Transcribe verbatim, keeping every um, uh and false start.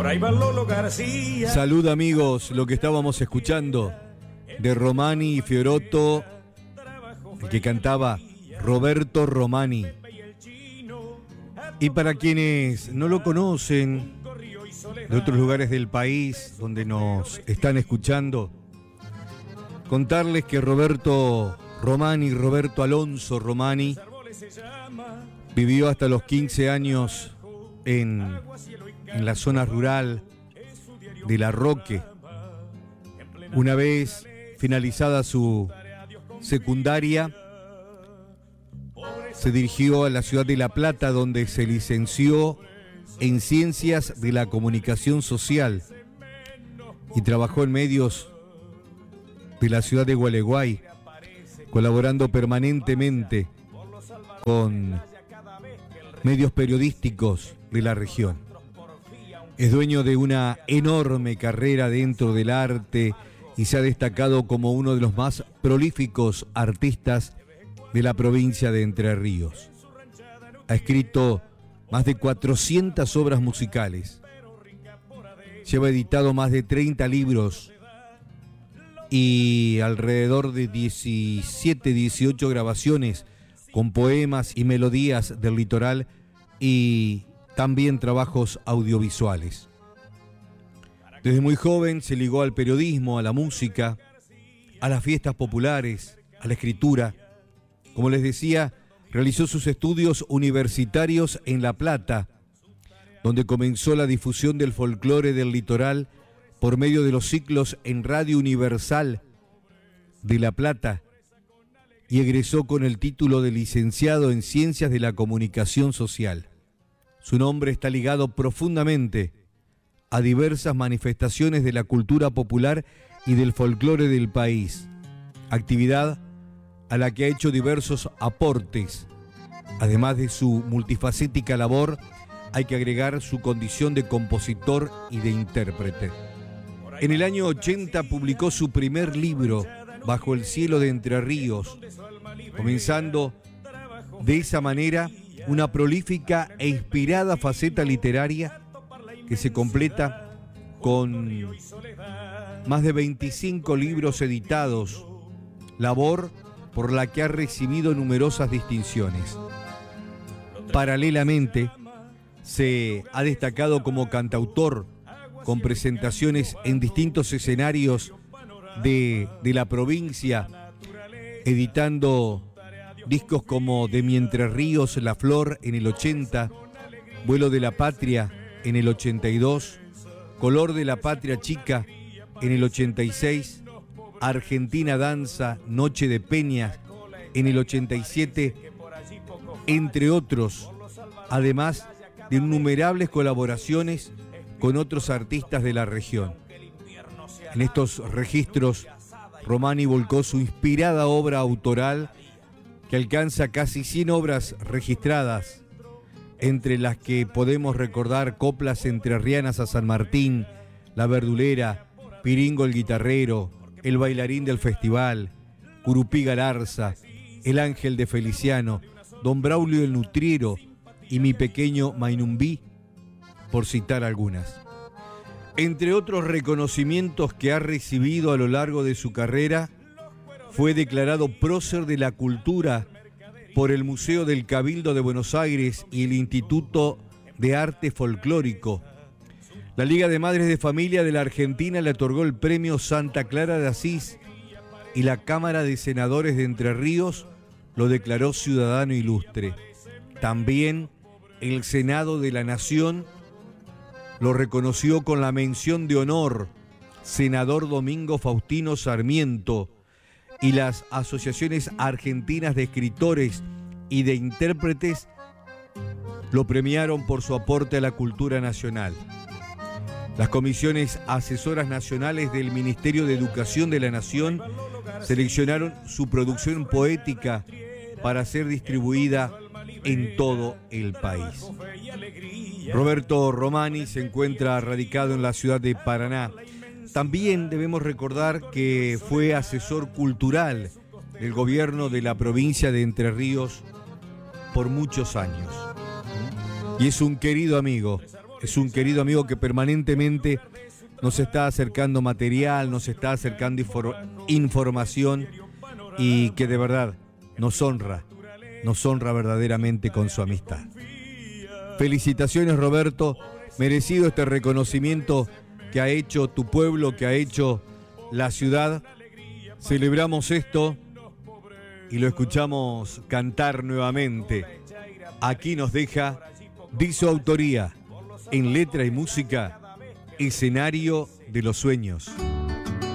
Por ahí va Lolo García. Salud amigos, lo que estábamos escuchando de Romani y Fiorotto, el que cantaba Roberto Romani. Y para quienes no lo conocen, de otros lugares del país donde nos están escuchando, contarles que Roberto Romani, Roberto Alonso Romani, vivió hasta los quince años en, en la zona rural de La Roque. Una vez finalizada su secundaria, se dirigió a la ciudad de La Plata, donde se licenció en Ciencias de la Comunicación Social y trabajó en medios de la ciudad de Gualeguay, colaborando permanentemente con medios periodísticos de la región. Es dueño de una enorme carrera dentro del arte y se ha destacado como uno de los más prolíficos artistas de la provincia de Entre Ríos. Ha escrito más de cuatrocientas obras musicales. Lleva editado más de treinta libros y alrededor de diecisiete, dieciocho grabaciones con poemas y melodías del litoral y también trabajos audiovisuales. Desde muy joven se ligó al periodismo, a la música, a las fiestas populares, a la escritura. Como les decía, realizó sus estudios universitarios en La Plata, donde comenzó la difusión del folclore del litoral por medio de los ciclos en Radio Universal de La Plata, y egresó con el título de licenciado en Ciencias de la Comunicación Social. Su nombre está ligado profundamente a diversas manifestaciones de la cultura popular y del folclore del país, actividad a la que ha hecho diversos aportes. Además de su multifacética labor, hay que agregar su condición de compositor y de intérprete. En el año ochenta publicó su primer libro, Bajo el cielo de Entre Ríos, comenzando de esa manera una prolífica e inspirada faceta literaria que se completa con más de veinticinco libros editados, labor por la que ha recibido numerosas distinciones. Paralelamente, se ha destacado como cantautor con presentaciones en distintos escenarios de, de la provincia, editando discos como De Mi Entre Ríos, La Flor en el ochenta, Vuelo de la Patria en el ochenta y dos, Color de la Patria Chica en el ochenta y seis, Argentina Danza, Noche de Peñas en el ochenta y siete, entre otros, además de innumerables colaboraciones con otros artistas de la región. En estos registros, Romani volcó su inspirada obra autoral que alcanza casi cien obras registradas, entre las que podemos recordar coplas entrerrianas a San Martín, La Verdulera, Piringo el Guitarrero, El Bailarín del Festival, Curupí Galarza, El Ángel de Feliciano, Don Braulio el Nutriero y Mi Pequeño Mainumbí, por citar algunas. Entre otros reconocimientos que ha recibido a lo largo de su carrera, fue declarado prócer de la cultura por el Museo del Cabildo de Buenos Aires y el Instituto de Arte Folclórico. La Liga de Madres de Familia de la Argentina le otorgó el premio Santa Clara de Asís y la Cámara de Senadores de Entre Ríos lo declaró ciudadano ilustre. También el Senado de la Nación lo reconoció con la mención de honor Senador Domingo Faustino Sarmiento, y las asociaciones argentinas de escritores y de intérpretes lo premiaron por su aporte a la cultura nacional. Las comisiones asesoras nacionales del Ministerio de Educación de la Nación seleccionaron su producción poética para ser distribuida en todo el país. Roberto Romani se encuentra radicado en la ciudad de Paraná. También debemos recordar que fue asesor cultural del gobierno de la provincia de Entre Ríos por muchos años. Y es un querido amigo es un querido amigo que permanentemente nos está acercando material, nos está acercando infor- información y que de verdad nos honra, nos honra verdaderamente con su amistad. Felicitaciones, Roberto, merecido este reconocimiento que ha hecho tu pueblo, que ha hecho la ciudad. Celebramos esto y lo escuchamos cantar nuevamente. Aquí nos deja, de su autoría, en letra y música, Escenario de los Sueños.